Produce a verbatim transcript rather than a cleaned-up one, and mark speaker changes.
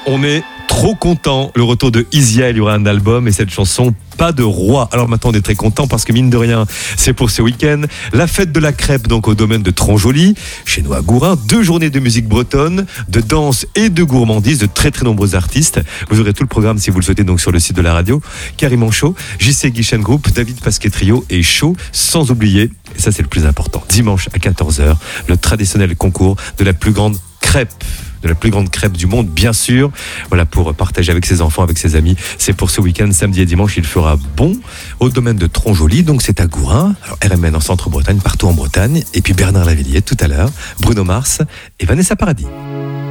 Speaker 1: On est trop content. Le retour de Isia, il y aura un album et cette chanson Pas de roi. Alors maintenant on est très content parce que mine de rien, c'est pour ce week-end. La fête de la crêpe donc au domaine de Tronjoli, chez nous à Gourin. Deux journées de musique bretonne, de danse et de gourmandise, de très très nombreux artistes. Vous aurez tout le programme si vous le souhaitez donc sur le site de la radio. Carrément chaud. J C Guichen Group, David Pasquet Trio et chaud. Sans oublier, et ça c'est le plus important, dimanche à quatorze heures, le traditionnel concours de la plus grande crêpe. de la plus grande crêpe du monde, bien sûr. Voilà, pour partager avec ses enfants, avec ses amis. C'est pour ce week-end, samedi et dimanche, il fera bon au domaine de Tronjoli. Donc, c'est à Gourin. Alors, R M N en Centre-Bretagne, partout en Bretagne. Et puis, Bernard Lavilliers tout à l'heure, Bruno Mars et Vanessa Paradis.